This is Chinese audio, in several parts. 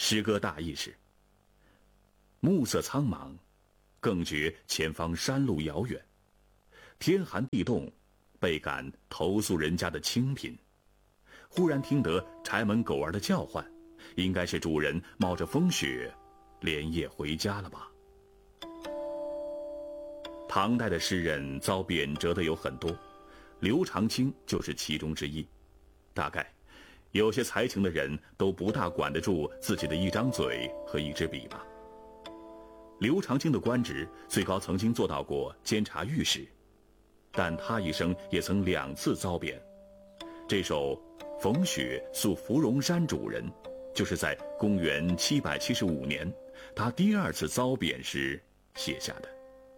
诗歌大意是：暮色苍茫，更觉前方山路遥远，天寒地冻，倍感投宿人家的清贫。忽然听得柴门狗儿的叫唤，应该是主人冒着风雪连夜回家了吧。唐代的诗人遭贬谪的有很多，刘长卿就是其中之一。大概有些才情的人都不大管得住自己的一张嘴和一支笔吧。刘长卿的官职最高曾经做到过监察御史，但他一生也曾2次遭贬。这首《逢雪宿芙蓉山主人》就是在公元775年他第2次遭贬时写下的。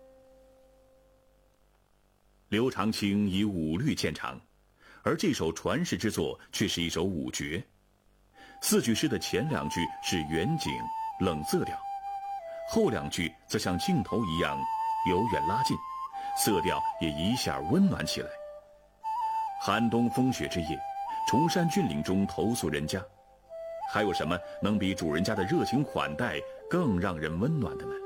刘长卿以5律见长，而这首传世之作却是一首5绝。4句诗的前2句是远景冷色调，后2句则像镜头一样由远拉近，色调也一下温暖起来。寒冬风雪之夜，崇山峻岭中投宿人家，还有什么能比主人家的热情款待更让人温暖的呢？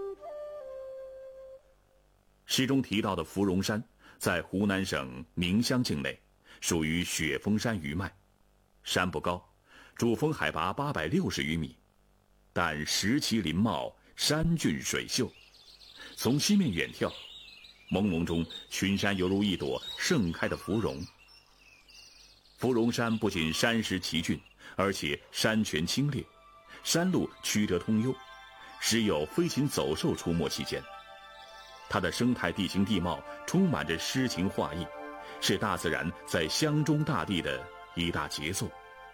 诗中提到的芙蓉山在湖南省宁乡境内，属于雪峰山余脉。山不高，主峰海拔860余米，但石奇林茂，山峻水秀。从西面远眺，朦胧中群山犹如一朵盛开的芙蓉。芙蓉山不仅山石奇峻，而且山泉清冽，山路曲折通幽，时有飞禽走兽出没其间。它的生态地形地貌充满着诗情画意，是大自然在乡中大地的一大杰作。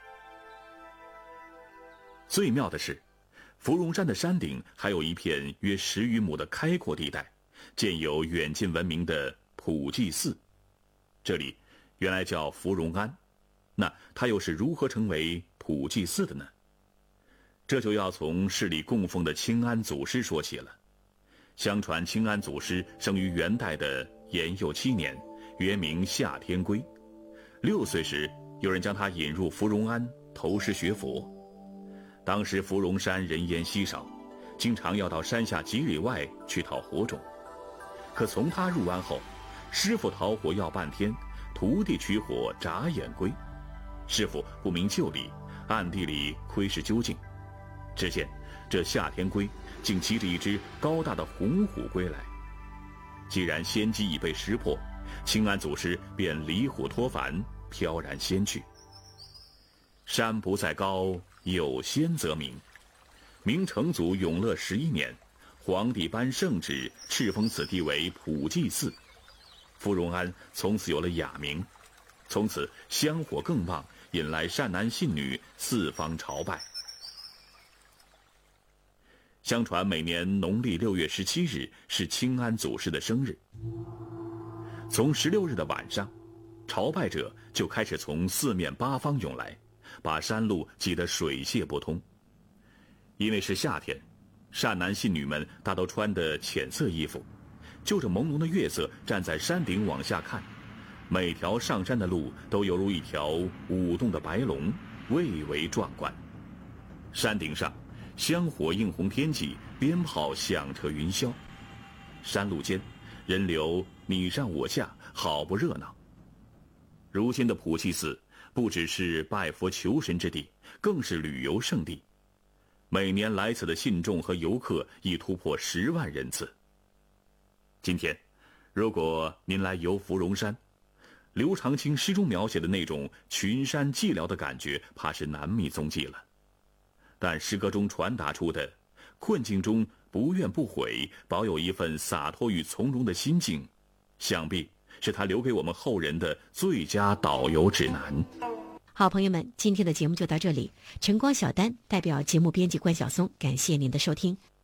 最妙的是，芙蓉山的山顶还有一片约10余亩的开阔地带，建有远近闻名的普济寺。这里原来叫芙蓉庵，那它又是如何成为普济寺的呢？这就要从市里供奉的清安祖师说起了。相传清安祖师生于元代的延佑7年，原名夏天圭。6岁时，有人将他引入芙蓉庵投师学佛。当时芙蓉山人烟稀少，经常要到山下几里外去讨火种。可从他入庵后，师傅讨火要半天，徒弟取火眨眼归。师傅不明就里，暗地里窥视究竟。只见这夏天圭竟骑着一只高大的红虎归来。既然先机已被识破，清安祖师便离虎脱凡，飘然仙去。山不在高，有仙则名。明成祖永乐11年，皇帝颁圣旨，敕封此地为普济寺。芙蓉庵从此有了雅名，从此香火更旺，引来善男信女四方朝拜。相传每年农历6月17日是清安祖师的生日。从16日的晚上，朝拜者就开始从4面8方涌来，把山路挤得水泄不通。因为是夏天，善男信女们大都穿的浅色衣服，就着朦胧的月色站在山顶往下看，每条上山的路都犹如一条舞动的白龙，蔚为壮观。山顶上香火映红天际，鞭炮响彻云霄。山路间人流你上我下，好不热闹。如今的普济寺不只是拜佛求神之地，更是旅游胜地。每年来此的信众和游客已突破10万人次。今天，如果您来游芙蓉山，刘长卿诗中描写的那种群山寂寥的感觉，怕是难觅踪迹了。但诗歌中传达出的困境中不怨不悔，保有一份洒脱与从容的心境，想必是他留给我们后人的最佳导游指南。 好朋友们，今天的节目就到这里。晨光小丹代表节目编辑关晓松，感谢您的收听。